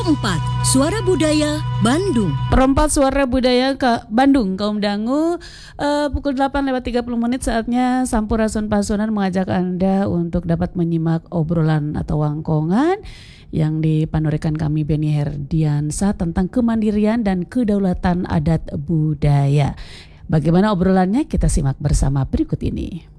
Perempat Suara Budaya Bandung. Perempat Suara Budaya Bandung, kaum dangu. Pukul 8:30 saatnya Sampurasun Pasundan mengajak Anda untuk dapat menyimak obrolan atau wangkongan yang dipanurikan kami Beni Herdiansa tentang kemandirian dan kedaulatan adat budaya. Bagaimana obrolannya? Kita simak bersama berikut ini.